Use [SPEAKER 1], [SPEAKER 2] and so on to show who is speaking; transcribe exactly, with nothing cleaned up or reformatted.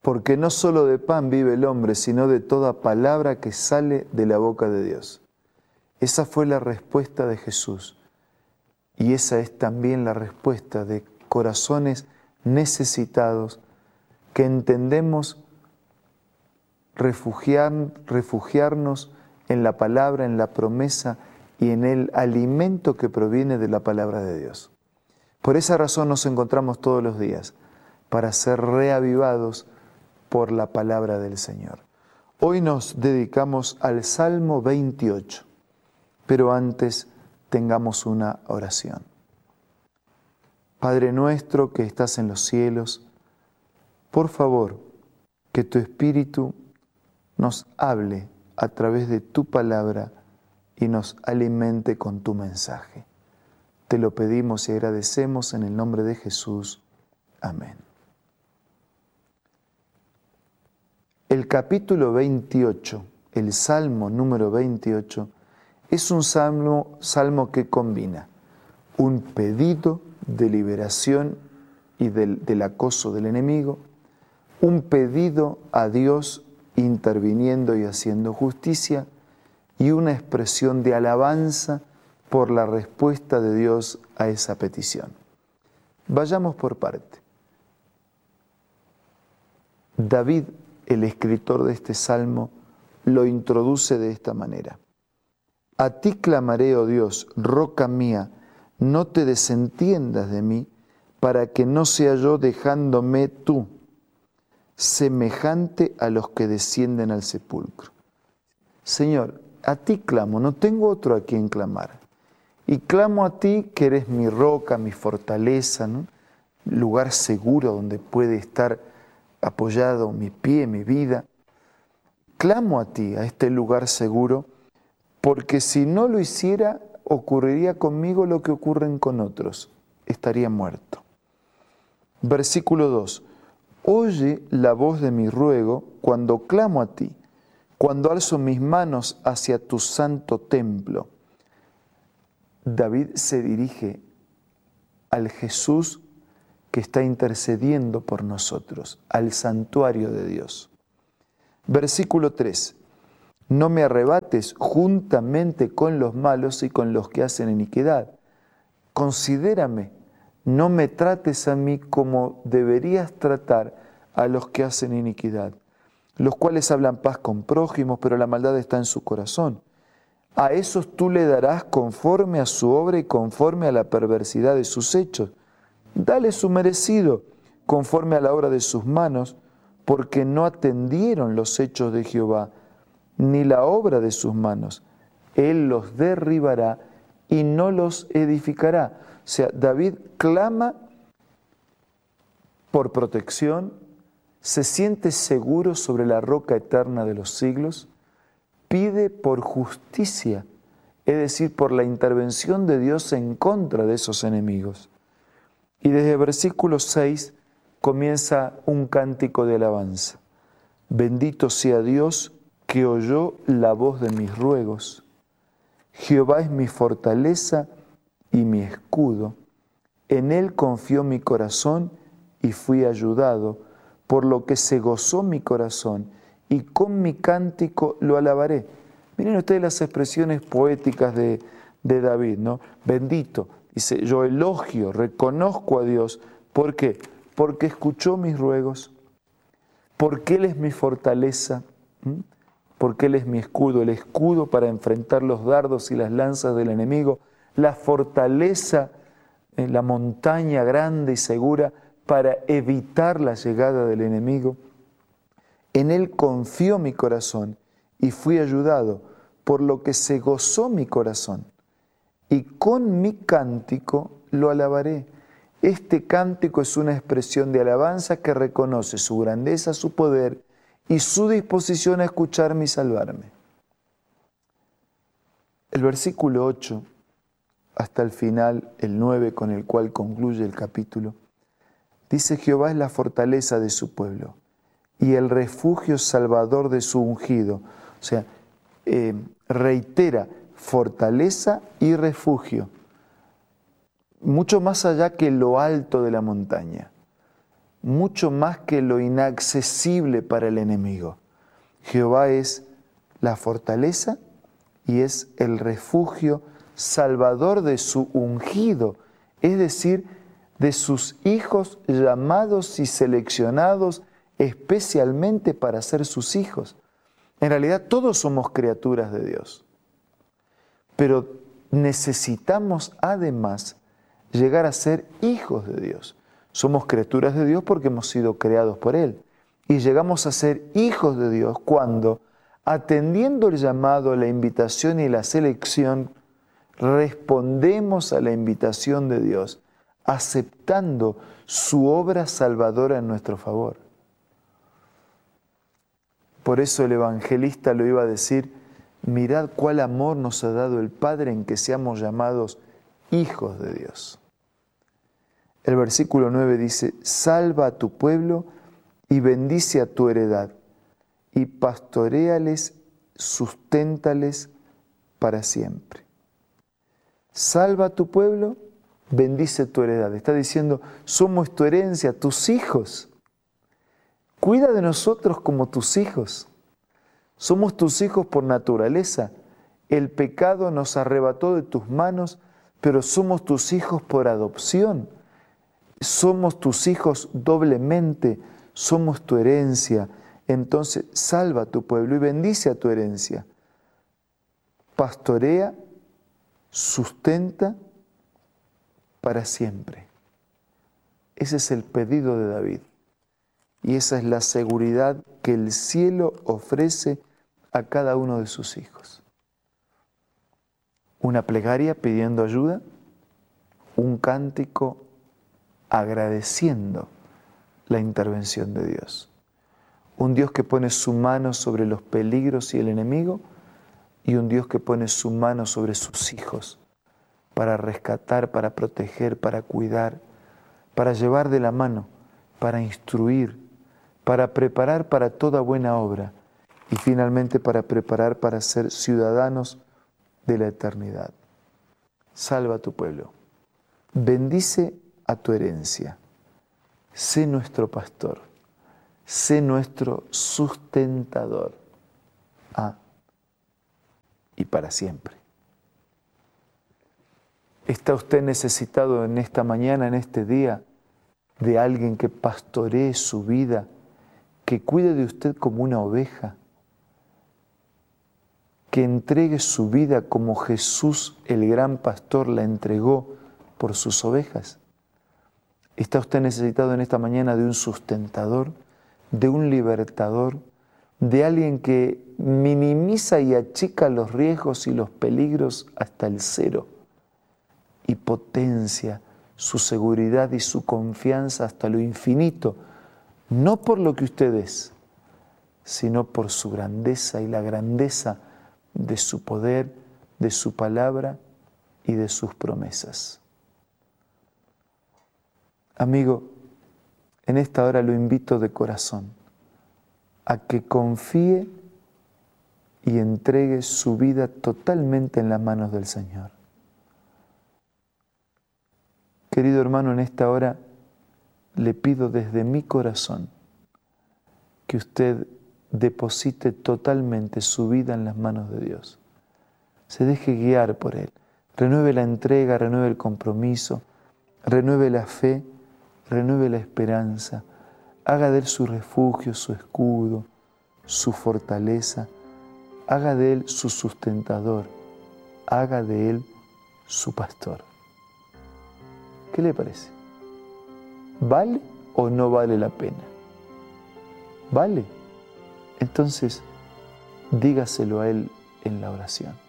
[SPEAKER 1] porque no solo de pan vive el hombre, sino de toda palabra que sale de la boca de Dios. Esa fue la respuesta de Jesús. Y esa es también la respuesta de corazones necesitados que entendemos refugiar, refugiarnos en la palabra, en la promesa y en el alimento que proviene de la palabra de Dios. Por esa razón nos encontramos todos los días, para ser reavivados por la palabra del Señor. Hoy nos dedicamos al Salmo veintiocho, pero antes tengamos una oración. Padre nuestro que estás en los cielos, por favor, que tu Espíritu nos hable a través de tu palabra y nos alimente con tu mensaje. Te lo pedimos y agradecemos en el nombre de Jesús. Amén. El capítulo veintiocho, el Salmo número veintiocho, es un salmo, salmo que combina un pedido de liberación y del, del acoso del enemigo, un pedido a Dios interviniendo y haciendo justicia, y una expresión de alabanza por la respuesta de Dios a esa petición. Vayamos por parte. David, el escritor de este salmo, lo introduce de esta manera. A ti clamaré, oh Dios, roca mía, no te desentiendas de mí, para que no sea yo dejándome tú, semejante a los que descienden al sepulcro. Señor, a ti clamo, no tengo otro a quien clamar. Y clamo a ti que eres mi roca, mi fortaleza, ¿no? Lugar seguro donde puede estar apoyado mi pie, mi vida. Clamo a ti, a este lugar seguro, porque si no lo hiciera, ocurriría conmigo lo que ocurren con otros. Estaría muerto. Versículo dos. Oye la voz de mi ruego cuando clamo a ti, cuando alzo mis manos hacia tu santo templo. David se dirige al Jesús que está intercediendo por nosotros, al santuario de Dios. Versículo tres. No me arrebates juntamente con los malos y con los que hacen iniquidad. Considérame, no me trates a mí como deberías tratar a los que hacen iniquidad, los cuales hablan paz con prójimos, pero la maldad está en su corazón. A esos tú le darás conforme a su obra y conforme a la perversidad de sus hechos. Dale su merecido, conforme a la obra de sus manos, porque no atendieron los hechos de Jehová, ni la obra de sus manos. Él los derribará y no los edificará. O sea, David clama por protección, se siente seguro sobre la roca eterna de los siglos, pide por justicia, es decir, por la intervención de Dios en contra de esos enemigos. Y desde el versículo seis comienza un cántico de alabanza. Bendito sea Dios que oyó la voz de mis ruegos. Jehová es mi fortaleza y mi escudo. En Él confió mi corazón y fui ayudado, por lo que se gozó mi corazón, y con mi cántico lo alabaré. Miren ustedes las expresiones poéticas de, de David, ¿no? Bendito, dice, yo elogio, reconozco a Dios. ¿Por qué? Porque escuchó mis ruegos, porque Él es mi fortaleza, ¿Mm? porque Él es mi escudo, el escudo para enfrentar los dardos y las lanzas del enemigo, la fortaleza en la montaña grande y segura para evitar la llegada del enemigo. En Él confió mi corazón y fui ayudado, por lo que se gozó mi corazón. Y con mi cántico lo alabaré. Este cántico es una expresión de alabanza que reconoce su grandeza, su poder y su disposición a escucharme y salvarme. El versículo ocho, hasta el final, el nueve, con el cual concluye el capítulo, dice: Jehová es la fortaleza de su pueblo y el refugio salvador de su ungido. O sea, eh, reitera fortaleza y refugio, mucho más allá que lo alto de la montaña. mucho más que lo inaccesible para el enemigo. Jehová es la fortaleza y es el refugio salvador de su ungido, es decir, de sus hijos llamados y seleccionados especialmente para ser sus hijos. En realidad todos somos criaturas de Dios, pero necesitamos además llegar a ser hijos de Dios. Somos criaturas de Dios porque hemos sido creados por Él. Y llegamos a ser hijos de Dios cuando, atendiendo el llamado, la invitación y la selección, respondemos a la invitación de Dios, aceptando su obra salvadora en nuestro favor. Por eso el evangelista lo iba a decir: mirad cuál amor nos ha dado el Padre en que seamos llamados hijos de Dios. El versículo nueve dice: salva a tu pueblo y bendice a tu heredad, y pastoréales, susténtales para siempre. Salva a tu pueblo, bendice tu heredad. Está diciendo, somos tu herencia, tus hijos. Cuida de nosotros como tus hijos. Somos tus hijos por naturaleza. El pecado nos arrebató de tus manos, pero somos tus hijos por adopción. Somos tus hijos doblemente, somos tu herencia. Entonces, salva a tu pueblo y bendice a tu herencia. Pastorea, sustenta para siempre. Ese es el pedido de David. Y esa es la seguridad que el cielo ofrece a cada uno de sus hijos. Una plegaria pidiendo ayuda, un cántico agradeciendo la intervención de Dios. Un Dios que pone su mano sobre los peligros y el enemigo, y un Dios que pone su mano sobre sus hijos para rescatar, para proteger, para cuidar, para llevar de la mano, para instruir, para preparar para toda buena obra y finalmente para preparar para ser ciudadanos de la eternidad. Salva a tu pueblo. Bendice a tu herencia. Sé nuestro pastor. Sé nuestro sustentador. Ah, y para siempre. ¿Está usted necesitado en esta mañana, en este día, de alguien que pastoree su vida, que cuide de usted como una oveja, que entregue su vida como Jesús, el gran pastor, la entregó por sus ovejas? ¿Está usted necesitado en esta mañana de un sustentador, de un libertador, de alguien que minimiza y achica los riesgos y los peligros hasta el cero y potencia su seguridad y su confianza hasta lo infinito, no por lo que usted es, sino por su grandeza y la grandeza de su poder, de su palabra y de sus promesas? Amigo, en esta hora lo invito de corazón a que confíe y entregue su vida totalmente en las manos del Señor. Querido hermano, en esta hora le pido desde mi corazón que usted deposite totalmente su vida en las manos de Dios. Se deje guiar por Él. Renueve la entrega, renueve el compromiso, renueve la fe, renueve la esperanza. Haga de Él su refugio, su escudo, su fortaleza. Haga de Él su sustentador. Haga de Él su pastor. ¿Qué le parece? ¿Vale o no vale la pena? ¿Vale? Entonces, dígaselo a Él en la oración.